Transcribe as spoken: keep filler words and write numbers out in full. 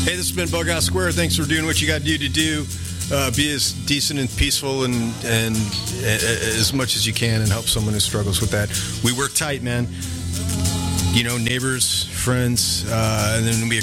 Hey, this has been Bug Out Square. Thanks for doing what you got to do to do. Uh, be as decent and peaceful and, and uh, as much as you can and help someone who struggles with that. We work tight, man. You know, neighbors, friends, uh, and then we